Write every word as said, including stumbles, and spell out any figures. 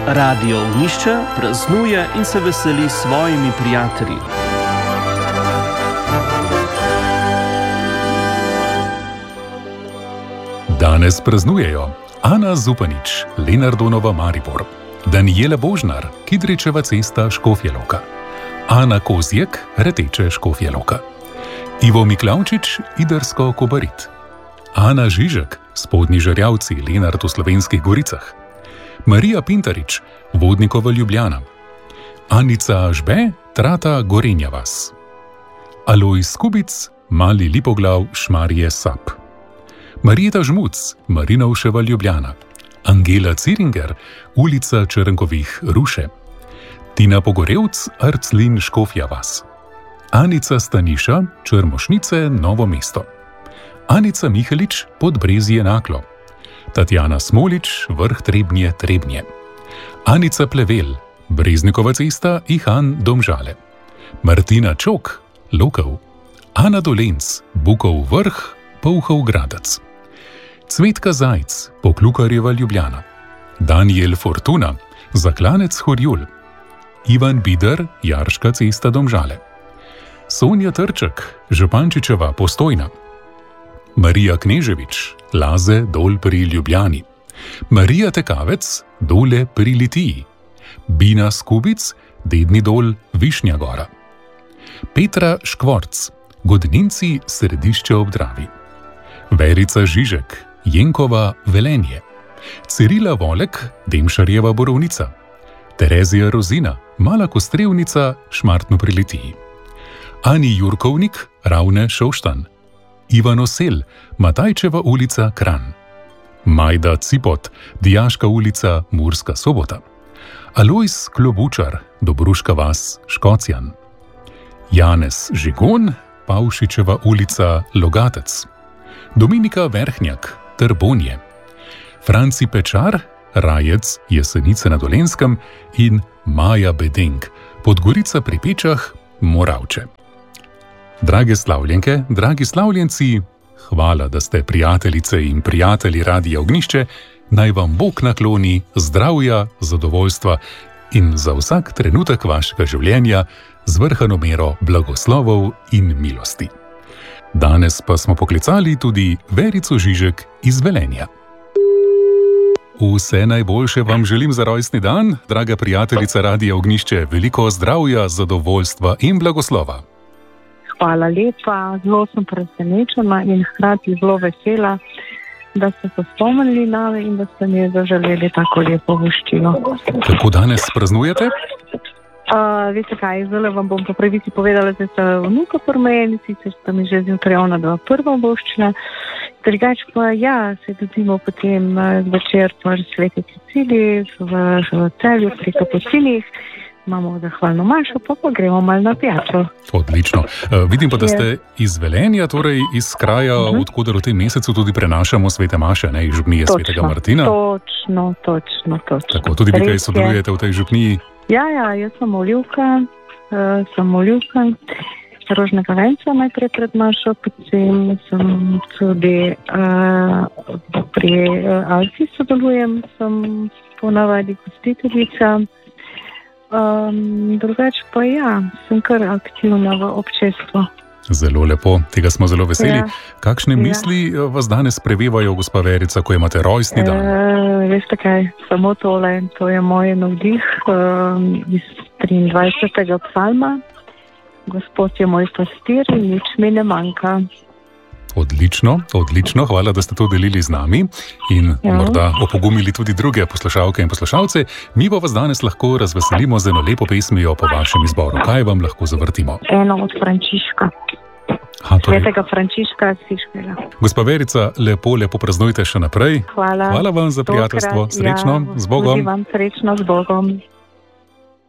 Radio Ognjišče praznuje in se veseli s svojimi prijatelji. Danes praznujejo Ana Zupanič, Lenardonova Maribor, Danijela Božnar, Kidričeva cesta Škofja Loka, Ana Kozjek, Reteče Škofja Loka, Ivo Miklavčič, Idrsko Kobarid, Ana Žižek, Spodnji Žerjavci, Lenart v Slovenskih Goricah, Marija Pintarič, Vodnikova Ljubljana, Anica Ažbe, Trata Gorenja vas, Alojz Skubic, Mali Lipoglav, Šmarje Sap, Marjeta Žmuc, Marinovševa Ljubljana, Angela Ciringer, Ulica Črnkovih Ruše, Tina Pogorevc, Arclin Škofja vas, Anica Staniša, Črmošnice Novo mesto, Anica Mihelič, Podbrezje Naklo, Tatjana Smolič, Vrh Trebnje Trebnje, Anica Plevel, Breznikova cesta Ihan Domžale, Martina Čok, Lokov, Ana Dolenc, Bukov Vrh, Polhov Gradec, Cvetka Zajc, Poklukarjeva Ljubljana, Daniel Fortuna, Zaklanec Horjul, Ivan Bider, Jarška cesta Domžale, Sonja Trček, Župančičeva Postojna, Marija Kneževič, Laze dol pri Ljubljani, Marija Tekavec, Dole pri Litiji, Bina Skubic, Dedni dol Višnja Gora, Petra Škvorc, Godninci Središče ob Dravi, Verica Žižek, Jenkova Velenje, Cirila Volek, Demšarjeva Borovnica, Terezija Rozina, Mala Kostrevnica, Šmartno pri Litiji, Ani Jurkovnik, Ravne Šoštan, Ivan Osel, Matajčeva ulica Kranj, Majda Cipot, Dijaška ulica Murska Sobota, Alojz Klobučar, Dobruška vas Škocjan, Janez Žigon, Pavšičeva ulica Logatec, Dominika Verhnjak, Trbonje, Franci Pečar, Rajec, Jesenice na Dolenskem in Maja Bedenk, Podgorica pri Pečah, Moravče. Drage slavljenke, dragi slavljenci, hvala, da ste prijateljice in prijatelji Radia Ognjišče, naj vam Bog nakloni zdravja, zadovoljstva in za vsak trenutek vašega življenja zvrhano mero blagoslovov in milosti. Danes pa smo poklicali tudi Verico Žižek iz Velenja. Vse najboljše vam želim za rojstni dan, draga prijateljica Radia Ognjišče, veliko zdravja, zadovoljstva in blagoslova. Hvala lepa, zelo sem presenečena in hkrati zelo vesela, da ste se spomnili name in da ste mi zaželeli tako lepo voščilo. Kako danes praznujete? Uh, veste kaj, zdaj vam bom po pravici povedala, da ste vnuka prmejeni, sicer sta mi že zjutraj ona dva prva voščila. Drugač pa ja, se dobimo potem zvečer v Sveti Ceciliji, v, v Celju, pri Kapucinih. Imamo zahvalno mašo, pa pa gremo malo na pijačo. Odlično. Uh, vidim pa, da ste iz Velenja, torej iz kraja, uh -huh. odkudar v tem mesecu tudi prenašamo svete maše, ne, iz župnije točno, Svetega Martina. Točno, točno, točno. Tako, tudi vi kaj sodelujete v tej župniji? Ja, ja, jaz sem molivka, uh, sem molivka rožnega venca najprej pred mašo, potem sem tudi uh, pri uh, Alci sodelujem, sem ponavadi gostiteljica. Um, drugač pa ja, sem kar aktivna v občestvu. Zelo lepo, tega smo zelo veseli. Ja. Kakšne misli ja. vas danes prevevajo, gospa Verica, ko imate rojstni dan? E, veste kaj, samo tole, to je moj navdih um, iz triindvajsetega psalma. Gospod je moj pastir in nič mi ne manjka. Odlično, odlično, hvala, da ste to delili z nami in ja. morda opogumili tudi druge poslušalke in poslušalce. Mi pa vas danes lahko razveselimo z eno lepo pesmijo po vašem izboru. Kaj vam lahko zavrtimo? Eno od Frančiška. Ha, torej. Svetega Frančiška Siškega. Gospa Verica, lepo, lepo praznujte še naprej. Hvala. Hvala vam za prijateljstvo. Srečno, ja, z Bogom. Tudi vam srečno, z Bogom.